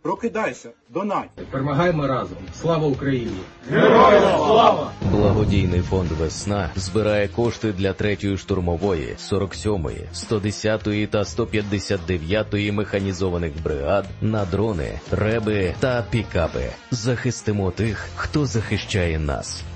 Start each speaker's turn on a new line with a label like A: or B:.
A: Прокидайся, донать.
B: Перемагаємо разом. Слава Україні!
C: Героям слава!
D: Благодійний фонд «Весна» збирає кошти для 3-ї штурмової, 47-ї, 110-ї та 159-ї механізованих бригад на дрони, реби та пікапи. Захистимо тих, хто захищає нас.